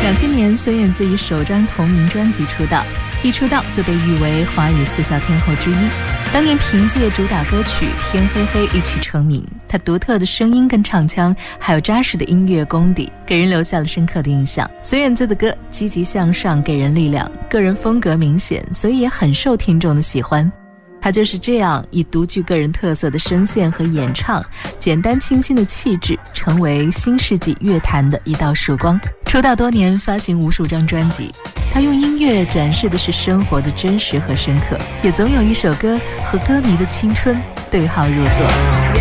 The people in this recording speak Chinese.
2000年，孙燕姿以首张同名专辑出道，一出道就被誉为华语四小天后之一。当年凭借主打歌曲《天黑黑》一曲成名，她独特的声音跟唱腔，还有扎实的音乐功底，给人留下了深刻的印象。孙燕姿的歌积极向上，给人力量，个人风格明显，所以也很受听众的喜欢。她就是这样以独具个人特色的声线和演唱，简单清新的气质，成为新世纪乐坛的一道曙光。出道多年，发行无数张专辑，她用音乐展示的是生活的真实和深刻，也总有一首歌和歌迷的青春对号入座。